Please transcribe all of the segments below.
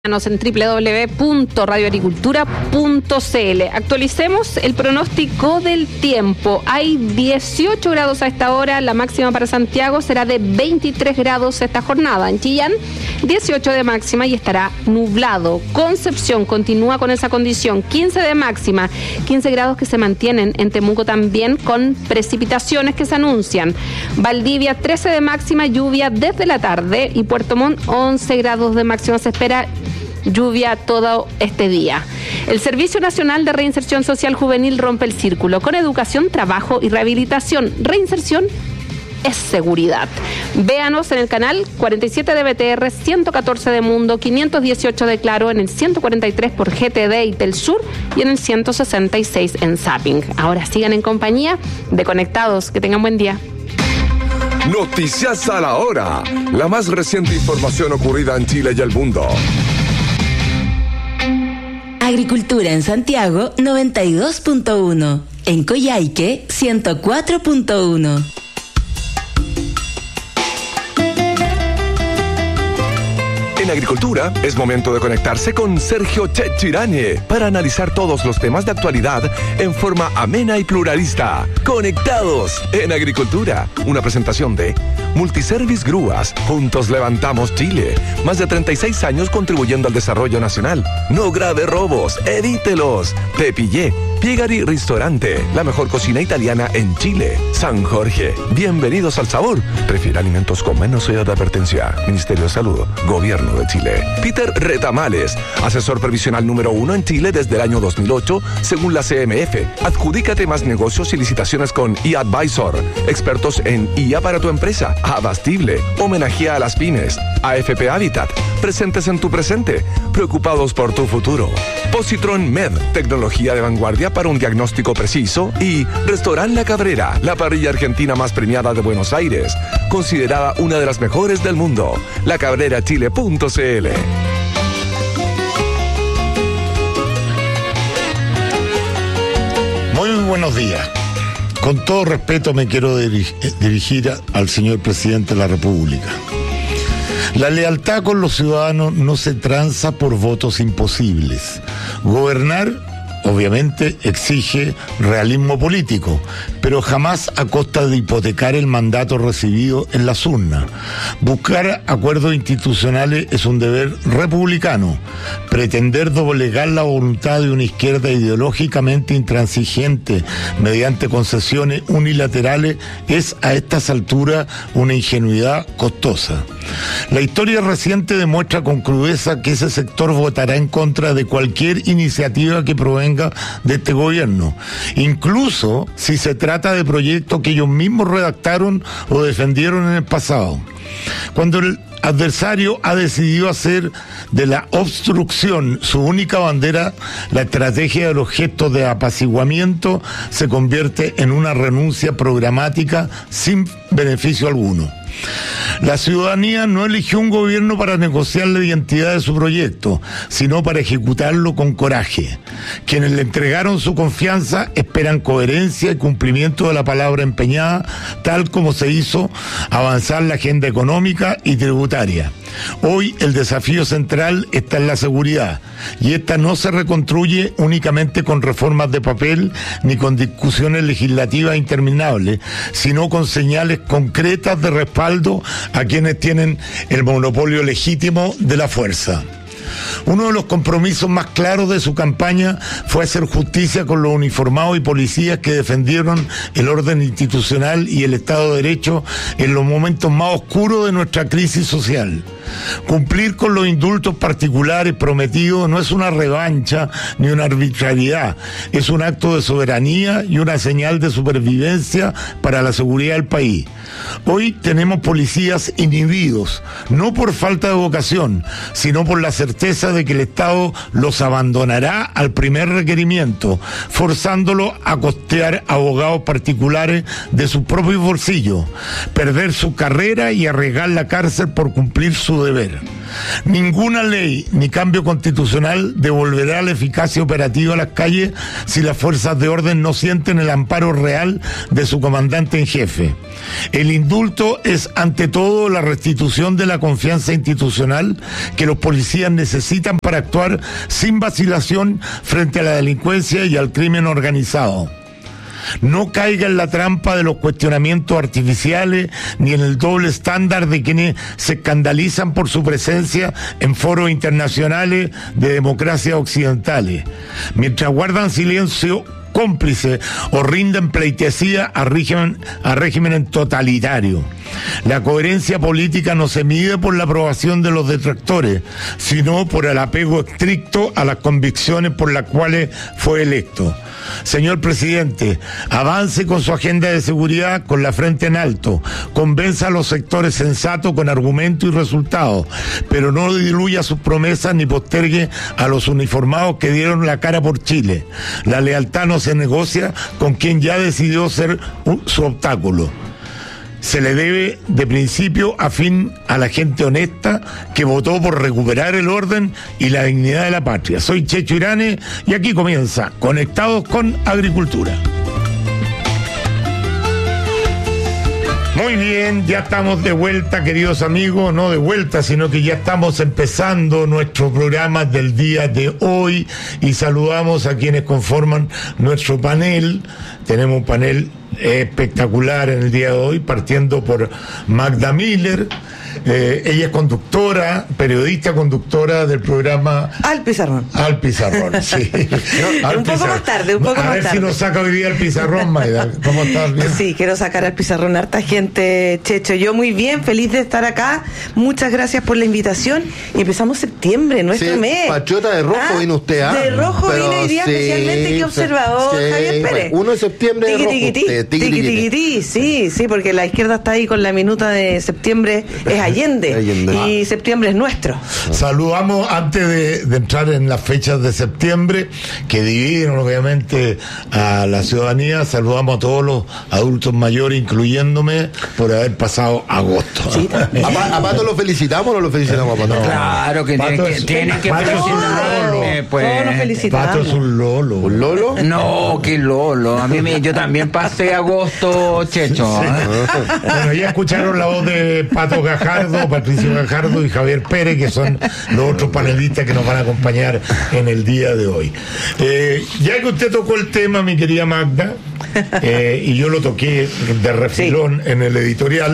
En www.radioagricultura.cl. Actualicemos el pronóstico del tiempo. Hay 18 grados a esta hora, la máxima para Santiago será de 23 grados esta jornada. En Chillán, 18 de máxima y estará nublado. Concepción continúa con esa condición, 15 de máxima, 15 grados que se mantienen en Temuco también con precipitaciones que se anuncian. Valdivia, 13 de máxima, lluvia desde la tarde y Puerto Montt, 11 grados de máxima se espera. Lluvia todo este día. El Servicio Nacional de Reinserción Social Juvenil rompe el círculo con educación, trabajo y rehabilitación. Reinserción es seguridad. Véanos en el canal 47 de BTR, 114 de Mundo, 518 de Claro, en el 143 por GTD y Telsur y en el 166 en Zapping. Ahora sigan en compañía de Conectados. Que tengan buen día. Noticias a la hora. La más reciente información ocurrida en Chile y el mundo. Agricultura en Santiago 92.1, en Coyhaique 104.1. En Agricultura es momento de conectarse con Sergio Chechirane para analizar todos los temas de actualidad en forma amena y pluralista. Conectados en Agricultura, una presentación de Multiservice Grúas. Juntos levantamos Chile. Más de 36 años contribuyendo al desarrollo nacional. No grave robos, evítelos. Te pillé. Piegari Ristorante, la mejor cocina italiana en Chile. San Jorge, bienvenidos al sabor. Prefiere alimentos con menos sello de advertencia. Ministerio de Salud, Gobierno de Chile. Peter Retamales, asesor previsional número 1 en Chile desde el año 2008, según la CMF. Adjudícate más negocios y licitaciones con eAdvisor. Expertos en IA para tu empresa. Abastible, homenajea a las pymes. AFP Habitat, presentes en tu presente, preocupados por tu futuro. Positron Med, tecnología de vanguardia para un diagnóstico preciso. Y Restaurant La Cabrera, la parrilla argentina más premiada de Buenos Aires, considerada una de las mejores del mundo. lacabrerachile.cl. Muy buenos días. Con todo respeto me quiero dirigir al señor presidente de la República. La lealtad con los ciudadanos no se tranza por votos imposibles. Gobernar, obviamente, exige realismo político, pero jamás a costa de hipotecar el mandato recibido en las urnas. Buscar acuerdos institucionales es un deber republicano. Pretender doblegar la voluntad de una izquierda ideológicamente intransigente mediante concesiones unilaterales es a estas alturas una ingenuidad costosa. La historia reciente demuestra con crudeza que ese sector votará en contra de cualquier iniciativa que provenga de este gobierno, incluso si se trata de proyectos que ellos mismos redactaron o defendieron en el pasado. Cuando el adversario ha decidido hacer de la obstrucción su única bandera, la estrategia de los gestos de apaciguamiento se convierte en una renuncia programática sin beneficio alguno. La ciudadanía no eligió un gobierno para negociar la identidad de su proyecto, sino para ejecutarlo con coraje. Quienes le entregaron su confianza esperan coherencia y cumplimiento de la palabra empeñada, tal como se hizo avanzar la agenda económica y tributaria. Hoy el desafío central está en la seguridad, y esta no se reconstruye únicamente con reformas de papel ni con discusiones legislativas interminables, sino con señales concretas de respaldo a quienes tienen el monopolio legítimo de la fuerza. Uno de los compromisos más claros de su campaña fue hacer justicia con los uniformados y policías que defendieron el orden institucional y el Estado de Derecho en los momentos más oscuros de nuestra crisis social. Cumplir con los indultos particulares prometidos no es una revancha ni una arbitrariedad, es un acto de soberanía y una señal de supervivencia para la seguridad del país. Hoy tenemos policías inhibidos, no por falta de vocación, sino por la certeza de que el Estado los abandonará al primer requerimiento, forzándolo a costear abogados particulares de sus propios bolsillos, perder su carrera y arriesgar la cárcel por cumplir su su deber. Ninguna ley ni cambio constitucional devolverá la eficacia operativa a las calles si las fuerzas de orden no sienten el amparo real de su comandante en jefe. El indulto es ante todo la restitución de la confianza institucional que los policías necesitan para actuar sin vacilación frente a la delincuencia y al crimen organizado. No caiga en la trampa de los cuestionamientos artificiales ni en el doble estándar de quienes se escandalizan por su presencia en foros internacionales de democracias occidentales. Mientras guardan silencio cómplice o rinden pleitesía a régimen totalitario. La coherencia política no se mide por la aprobación de los detractores, sino por el apego estricto a las convicciones por las cuales fue electo. Señor presidente, avance con su agenda de seguridad con la frente en alto, convenza a los sectores sensatos con argumentos y resultados, pero no diluya sus promesas ni postergue a los uniformados que dieron la cara por Chile. La lealtad no se negocia con quien ya decidió ser su obstáculo. Se le debe de principio a fin a la gente honesta que votó por recuperar el orden y la dignidad de la patria. Soy Checho Irane y aquí comienza Conectados con Agricultura. Muy bien, ya estamos de vuelta, queridos amigos, no de vuelta, sino que ya estamos empezando nuestro programa del día de hoy y saludamos a quienes conforman nuestro panel. Tenemos un panel espectacular en el día de hoy, partiendo por Magda Miller. Ella es conductora, periodista conductora del programa Al Pizarrón, sí. Un poco más tarde. A ver si nos saca hoy día el pizarrón, Maida. ¿Cómo estás? ¿Bien? Sí, quiero sacar al pizarrón harta gente, Checho. Yo muy bien, feliz de estar acá. Muchas gracias por la invitación. Y empezamos septiembre, nuestro mes. Patriota de rojo vino usted, ¿ah? De rojo vino hoy día, especialmente que observador, Javier Pérez. 1 de septiembre de rojo. Tiquitiquití, sí, porque la izquierda está ahí con la minuta de septiembre, es Allende. Y septiembre es nuestro. Saludamos antes de entrar en las fechas de septiembre que dividen obviamente a la ciudadanía. Saludamos a todos los adultos mayores, incluyéndome, por haber pasado agosto. Sí, ¿A Pato lo felicitamos o no lo felicitamos a Pato? No. Claro que tienen que felicitarme, pues. Todos nos felicitamos. Pato es un lolo. ¿Un lolo? No, qué lolo. Yo también pasé agosto, Checho. Bueno, ya escucharon la voz de Pato Gajardo, Patricio Gajardo y Javier Pérez, que son los otros panelistas que nos van a acompañar en el día de hoy. Ya que usted tocó el tema, mi querida Magda, y yo lo toqué de refilón en el editorial,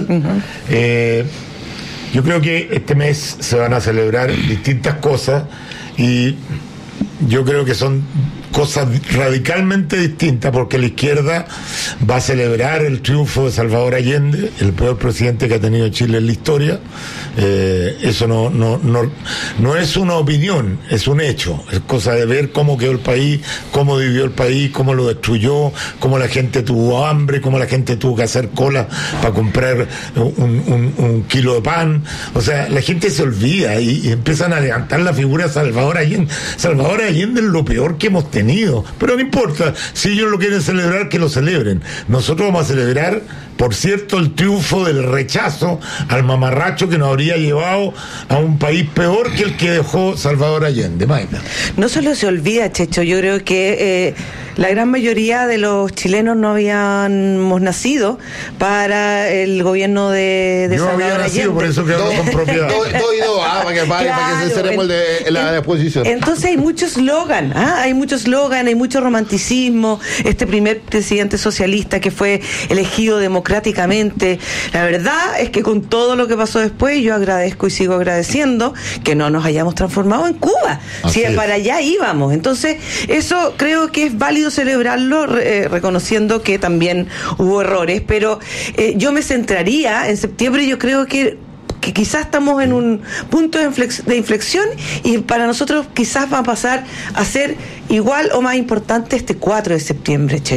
yo creo que este mes se van a celebrar distintas cosas y yo creo que son cosas radicalmente distintas, porque la izquierda va a celebrar el triunfo de Salvador Allende, el peor presidente que ha tenido Chile en la historia. Eso no es una opinión, es un hecho, es cosa de ver cómo quedó el país, cómo vivió el país, cómo lo destruyó, cómo la gente tuvo hambre, cómo la gente tuvo que hacer cola para comprar un kilo de pan. O sea, la gente se olvida y empiezan a levantar la figura de Salvador Allende. Salvador Allende es lo peor que hemos tenido, pero no importa, si ellos lo quieren celebrar, que lo celebren. Nosotros vamos a celebrar, por cierto, el triunfo del rechazo al mamarracho que nos habría llevado a un país peor que el que dejó Salvador Allende. Maida. No solo se olvida, Checho, yo creo que la gran mayoría de los chilenos no habíamos nacido para el gobierno de Yo Salvador había nacido, Allende. por eso quedó con propiedad. Para que se cerremos la exposición. Entonces hay mucho eslogan, hay mucho romanticismo. Este primer presidente socialista que fue elegido democráticamente. La verdad es que con todo lo que pasó después, yo agradezco y sigo agradeciendo que no nos hayamos transformado en Cuba. Si para allá íbamos. Entonces, eso creo que es válido celebrarlo, reconociendo que también hubo errores, pero yo me centraría en septiembre. Yo creo que quizás estamos en un punto de inflexión y para nosotros quizás va a pasar a ser igual o más importante este 4 de septiembre, Checho.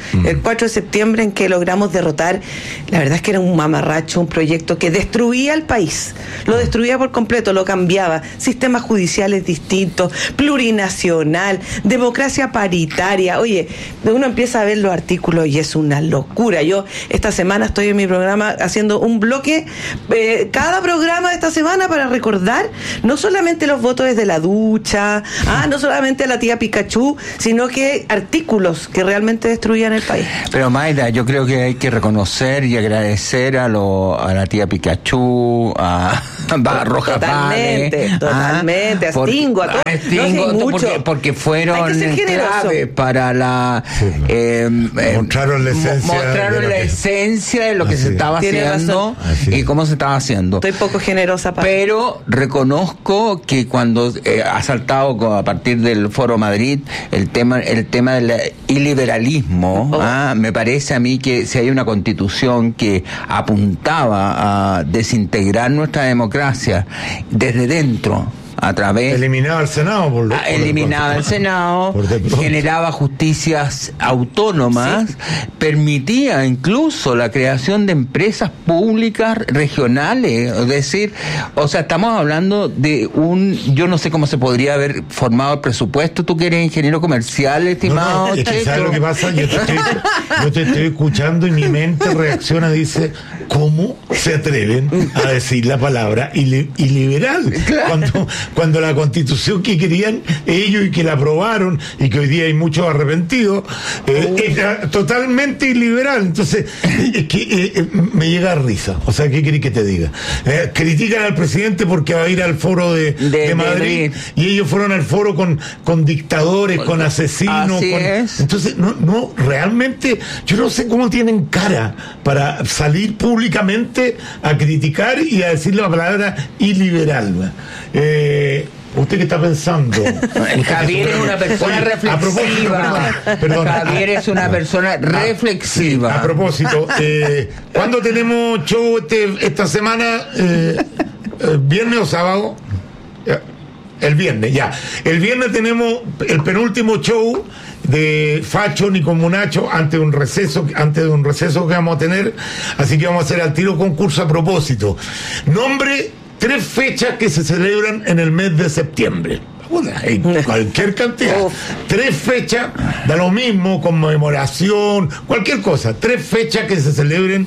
el 4 de septiembre, en que logramos derrotar, la verdad es que era un mamarracho, un proyecto que destruía el país, lo destruía por completo, lo cambiaba, sistemas judiciales distintos, plurinacional, democracia paritaria. Oye, uno empieza a ver los artículos y es una locura. Yo esta semana estoy en mi programa haciendo un bloque, cada programa de esta semana, para recordar no solamente los votos desde la ducha, no solamente a la tía Pikachu, sino que artículos que realmente destruían el país. Pero Mayra, yo creo que hay que reconocer y agradecer a la tía Pikachu, a Roja Párez, totalmente, a Stingo, a todos, porque fueron clave para la mostraron la esencia de lo que se estaba haciendo y cómo se estaba haciendo. Estoy poco generosa, pero reconozco que cuando ha saltado a partir del Foro Madrid el tema del iliberalismo, me parece a mí que si hay una constitución que apuntaba a desintegrar nuestra democracia desde dentro, a través... Eliminaba el Senado. Eliminaba el Senado, generaba justicias autónomas, permitía incluso la creación de empresas públicas regionales, es decir, o sea, estamos hablando de yo no sé cómo se podría haber formado el presupuesto, tú que eres ingeniero comercial, estimado. Es que ¿sabes lo que pasa? Yo te estoy escuchando y mi mente reacciona, dice, ¿cómo se atreven a decir la palabra iliberal? Claro. Cuando la constitución que querían ellos y que la aprobaron y que hoy día hay muchos arrepentidos, era totalmente iliberal. Entonces, es que me llega a risa. O sea, ¿qué querés que te diga? Critican al presidente porque va a ir al foro de Madrid y ellos fueron al foro con dictadores, con asesinos. Entonces, no, realmente, yo no sé cómo tienen cara para salir públicamente a criticar y a decir la palabra iliberal. ¿Usted qué está pensando? Javier es una persona reflexiva. Perdón. Javier es una persona reflexiva. Sí, a propósito, ¿cuándo tenemos show esta semana? ¿Viernes o sábado? El viernes, ya. El viernes tenemos el penúltimo show de Facho ni con Munacho antes de un receso que vamos a tener, así que vamos a hacer al tiro concurso a propósito. Nombre 3 fechas que se celebran en el mes de septiembre. Hay cualquier cantidad. 3 fechas, da lo mismo, conmemoración, cualquier cosa. 3 fechas que se celebren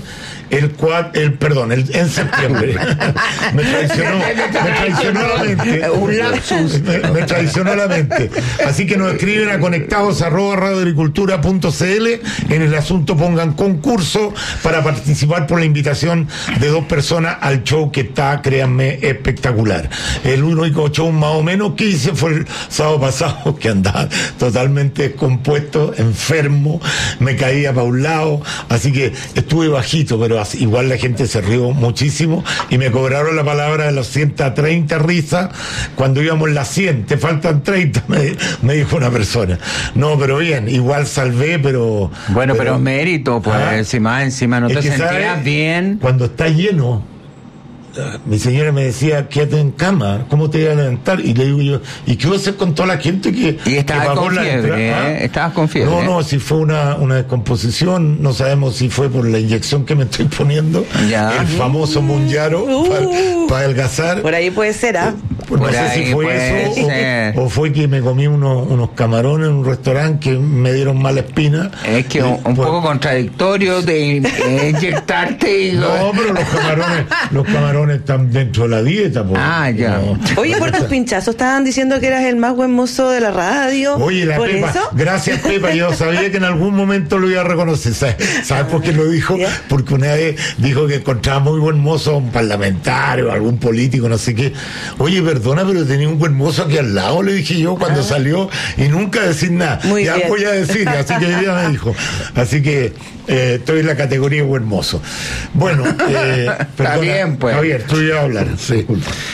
en septiembre. me traicionó la mente. Un lapsus. Me traicionó la mente. Así que nos escriben a conectados@radioagricultura.cl. En el asunto pongan concurso para participar por la invitación de 2 personas al show que está, créanme, espectacular. El único show más o menos que hice fue el sábado pasado, que andaba totalmente descompuesto, enfermo, me caía para un lado, así que estuve bajito, pero igual la gente se rió muchísimo y me cobraron la palabra de los 130 risas cuando íbamos las 100, te faltan 30, me dijo una persona. No, pero bien, igual salvé, pero... Bueno, pero mérito, pues, encima no te sentías bien. Cuando está lleno, mi señora me decía, quédate en cama, ¿cómo te iba a levantar? Y le digo yo, ¿y qué voy a hacer con toda la gente que estabas con fiebre? ¿Estabas con fiebre? No, si fue una descomposición, no sabemos si fue por la inyección que me estoy poniendo, el famoso Munjaro, para adelgazar. Por ahí puede ser, No sé si fue eso o fue que me comí unos camarones en un restaurante que me dieron mala espina. Es que un poco contradictorio de inyectarte y... No, pero los camarones están dentro de la dieta. Ya. No. Oye, por tus pinchazos estaban diciendo que eras el más buen mozo de la radio. Oye, la ¿por Pepa, eso? Gracias Pepa, yo sabía que en algún momento lo iba a reconocer. ¿Sabes por qué lo dijo? Porque una vez dijo que encontraba muy buen mozo a un parlamentario, algún político, no sé qué. Oye, perdona, pero tenía un buen mozo aquí al lado, le dije yo cuando salió, y nunca decir nada. Muy ya bien. Voy a decir, así que ella me dijo. Así que estoy en la categoría de buen mozo. Bueno, está bien, pues. Javier, tú ya hablar. Sí.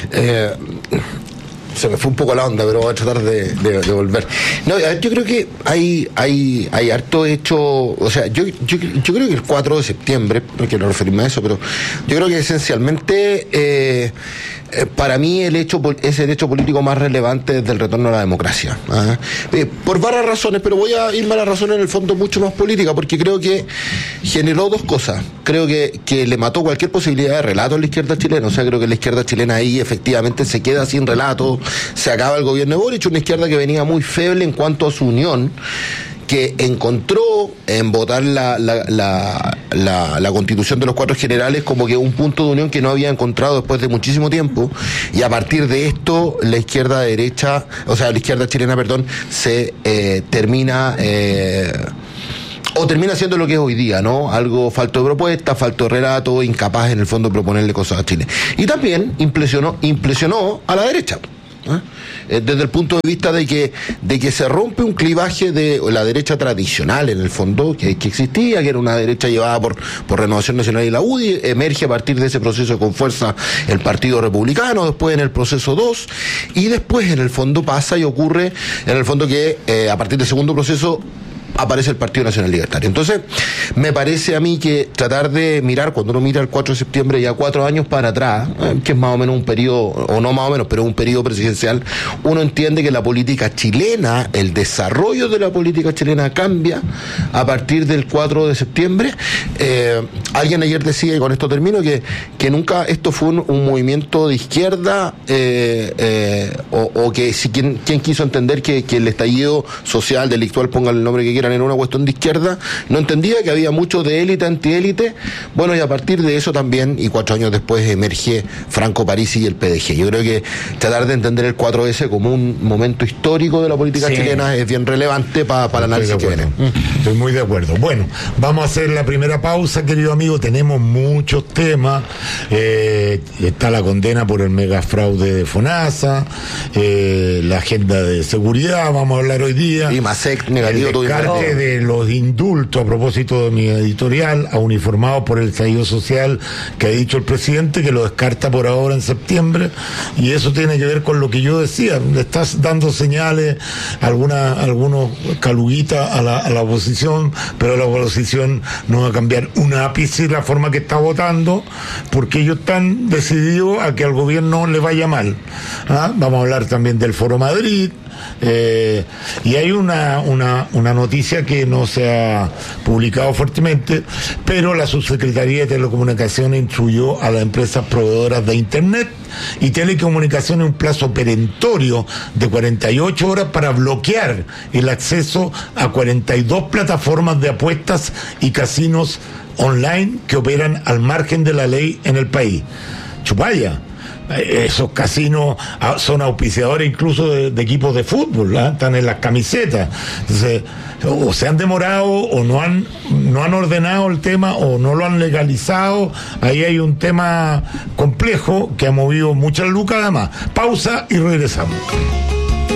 Se me fue un poco la onda, pero voy a tratar de volver. No, yo creo que hay harto hecho, o sea, yo creo que el 4 de septiembre, no quiero referirme a eso, pero yo creo que esencialmente para mí es el hecho político más relevante desde el retorno a la democracia. Por varias razones, pero voy a irme a la razón en el fondo mucho más política, porque creo que generó dos cosas. Creo que le mató cualquier posibilidad de relato a la izquierda chilena. O sea, creo que la izquierda chilena ahí efectivamente se queda sin relato, se acaba el gobierno de Boric, una izquierda que venía muy feble en cuanto a su unión, que encontró en votar la Constitución de los Cuatro Generales como que un punto de unión que no había encontrado después de muchísimo tiempo, y a partir de esto la izquierda chilena, se termina siendo lo que es hoy día, ¿no? Algo falto de propuesta, falto de relato, incapaz en el fondo de proponerle cosas a Chile. Y también impresionó a la derecha. Desde el punto de vista de que se rompe un clivaje de la derecha tradicional, en el fondo, que existía, que era una derecha llevada por Renovación Nacional y la UDI, emerge a partir de ese proceso con fuerza el Partido Republicano, después en el proceso 2, y después en el fondo pasa y ocurre en el fondo que a partir del segundo proceso aparece el Partido Nacional Libertario. Entonces, me parece a mí que tratar de mirar, cuando uno mira el 4 de septiembre ya 4 años para atrás, que es más o menos un periodo, o no más o menos, pero un periodo presidencial, uno entiende que la política chilena, el desarrollo de la política chilena cambia a partir del 4 de septiembre. Alguien ayer decía, y con esto termino, que nunca esto fue un movimiento de izquierda, o que si quien quiso entender que el estallido social, delictual, pongan el nombre que quieran, era una cuestión de izquierda, no entendía que había mucho de élite, antiélite. Bueno, y a partir de eso también, y 4 años después, emerge Franco Parisi y el PDG. Yo creo que tratar de entender el 4S como un momento histórico de la política chilena es bien relevante para el análisis que viene. Estoy muy de acuerdo. Bueno, vamos a hacer la primera pausa, querido amigo. Tenemos muchos temas. Está la condena por el megafraude de FONASA, la agenda de seguridad, vamos a hablar hoy día. Y Masek negativo, de los indultos, a propósito de mi editorial, a uniformados por el estallido social, que ha dicho el presidente que lo descarta por ahora en septiembre, y eso tiene que ver con lo que yo decía. Le estás dando señales, algunos caluguitas a la oposición, pero la oposición no va a cambiar un ápice la forma que está votando, porque ellos están decididos a que al gobierno le vaya mal. Vamos a hablar también del Foro Madrid. Y hay una noticia que no se ha publicado fuertemente, pero la Subsecretaría de Telecomunicaciones instruyó a las empresas proveedoras de Internet y telecomunicaciones un plazo perentorio de 48 horas para bloquear el acceso a 42 plataformas de apuestas y casinos online que operan al margen de la ley en el país. Chupaya. Esos casinos son auspiciadores incluso de equipos de fútbol, están en las camisetas. Entonces, o se han demorado o no han ordenado el tema o no lo han legalizado. Ahí hay un tema complejo que ha movido muchas lucas. Además, pausa y regresamos.